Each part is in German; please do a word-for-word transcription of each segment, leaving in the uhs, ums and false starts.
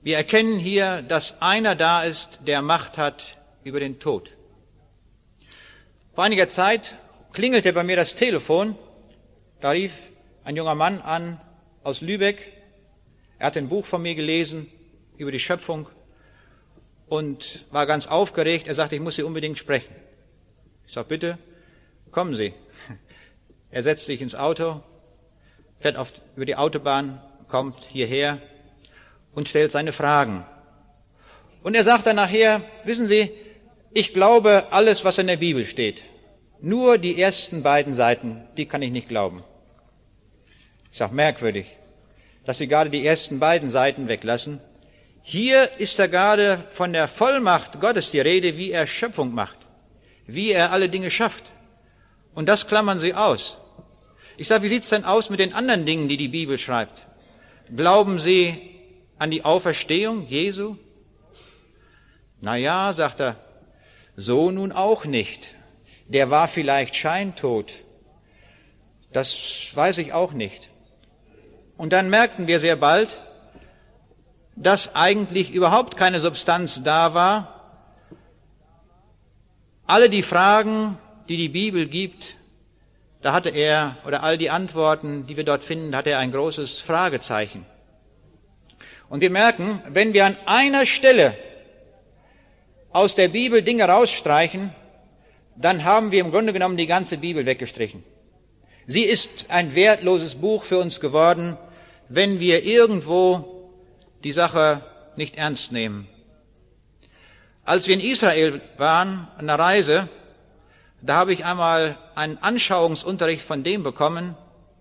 Wir erkennen hier, dass einer da ist, der Macht hat über den Tod. Vor einiger Zeit klingelte bei mir das Telefon. Da rief ein junger Mann an aus Lübeck. Er hatte ein Buch von mir gelesen über die Schöpfung und war ganz aufgeregt. Er sagte, ich muss Sie unbedingt sprechen. Ich sage, bitte, kommen Sie. Er setzt sich ins Auto, fährt auf, über die Autobahn, kommt hierher und stellt seine Fragen. Und er sagt dann nachher, wissen Sie, ich glaube alles, was in der Bibel steht. Nur die ersten beiden Seiten, die kann ich nicht glauben. Ich sage, merkwürdig, dass Sie gerade die ersten beiden Seiten weglassen. Hier ist ja gerade von der Vollmacht Gottes die Rede, wie er Schöpfung macht, wie er alle Dinge schafft. Und das klammern Sie aus. Ich sage, wie sieht's denn aus mit den anderen Dingen, die die Bibel schreibt? Glauben Sie an die Auferstehung Jesu? Na ja, sagt er, so nun auch nicht. Der war vielleicht scheintot. Das weiß ich auch nicht. Und dann merkten wir sehr bald, dass eigentlich überhaupt keine Substanz da war. Alle die Fragen, die die Bibel gibt, da hatte er, oder all die Antworten, die wir dort finden, hatte er ein großes Fragezeichen. Und wir merken, wenn wir an einer Stelle aus der Bibel Dinge rausstreichen, dann haben wir im Grunde genommen die ganze Bibel weggestrichen. Sie ist ein wertloses Buch für uns geworden, wenn wir irgendwo die Sache nicht ernst nehmen. Als wir in Israel waren, an der Reise, da habe ich einmal einen Anschauungsunterricht von dem bekommen,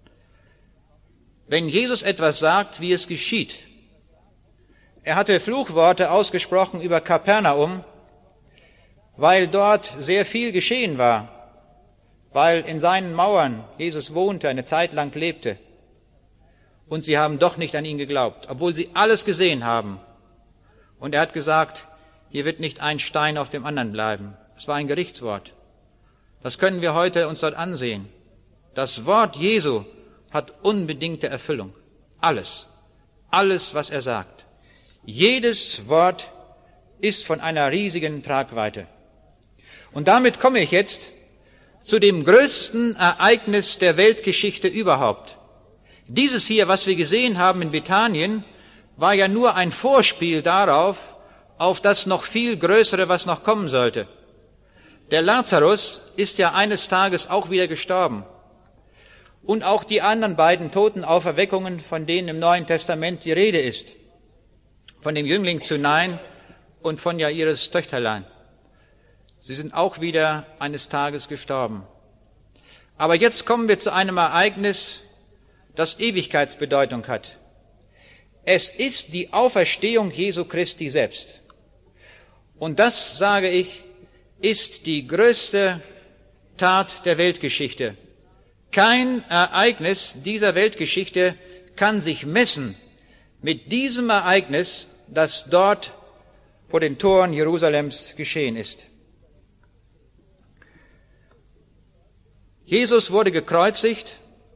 wenn Jesus etwas sagt, wie es geschieht. Er hatte Fluchworte ausgesprochen über Kapernaum, weil dort sehr viel geschehen war, weil in seinen Mauern Jesus wohnte, eine Zeit lang lebte. Und sie haben doch nicht an ihn geglaubt, obwohl sie alles gesehen haben. Und er hat gesagt, hier wird nicht ein Stein auf dem anderen bleiben. Es war ein Gerichtswort. Das können wir heute uns dort ansehen. Das Wort Jesu hat unbedingte Erfüllung. Alles. Alles, was er sagt. Jedes Wort ist von einer riesigen Tragweite. Und damit komme ich jetzt zu dem größten Ereignis der Weltgeschichte überhaupt. Dieses hier, was wir gesehen haben in Bethanien, war ja nur ein Vorspiel darauf, auf das noch viel Größere, was noch kommen sollte. Der Lazarus ist ja eines Tages auch wieder gestorben. Und auch die anderen beiden Totenauferweckungen, von denen im Neuen Testament die Rede ist. Von dem Jüngling zu Nain und von Jairus Töchterlein. Sie sind auch wieder eines Tages gestorben. Aber jetzt kommen wir zu einem Ereignis, das Ewigkeitsbedeutung hat. Es ist die Auferstehung Jesu Christi selbst. Und das, sage ich, ist die größte Tat der Weltgeschichte. Kein Ereignis dieser Weltgeschichte kann sich messen mit diesem Ereignis, das dort vor den Toren Jerusalems geschehen ist. Jesus wurde gekreuzigt.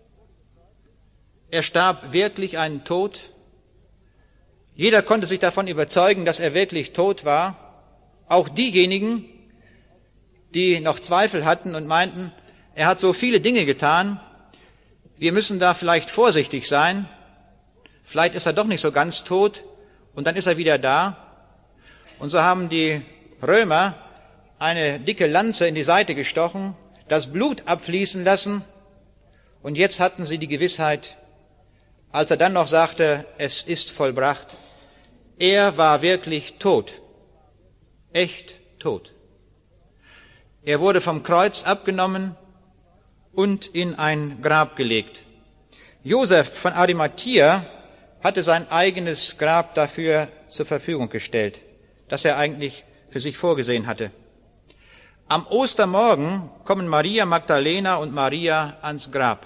Er starb wirklich einen Tod. Jeder konnte sich davon überzeugen, dass er wirklich tot war. Auch diejenigen, die noch Zweifel hatten und meinten, er hat so viele Dinge getan, wir müssen da vielleicht vorsichtig sein. Vielleicht ist er doch nicht so ganz tot und dann ist er wieder da. Und so haben die Römer eine dicke Lanze in die Seite gestochen, das Blut abfließen lassen und jetzt hatten sie die Gewissheit, als er dann noch sagte, es ist vollbracht, er war wirklich tot, echt tot. Er wurde vom Kreuz abgenommen und in ein Grab gelegt. Josef von Arimathea hatte sein eigenes Grab dafür zur Verfügung gestellt, das er eigentlich für sich vorgesehen hatte. Am Ostermorgen kommen Maria Magdalena und Maria ans Grab.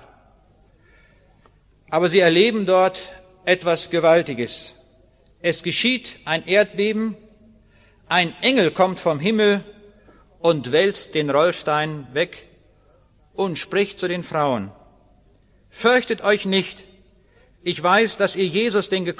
Aber sie erleben dort etwas Gewaltiges. Es geschieht ein Erdbeben, ein Engel kommt vom Himmel und wälzt den Rollstein weg und spricht zu den Frauen: Fürchtet euch nicht, ich weiß, dass ihr Jesus, den